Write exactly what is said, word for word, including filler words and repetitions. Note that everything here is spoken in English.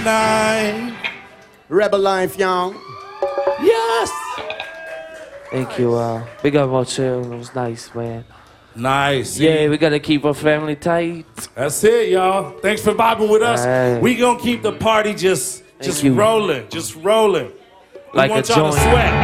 Night. Rebel life, y'all. Yes. Thank you. Uh, big up our chill. It was nice, man. Nice. Yeah, we gotta keep our family tight. That's it, y'all. Thanks for vibing with us. Right. We gonna keep the party just, just you. rolling, just rolling. We Like want a y'all to joint. sweat.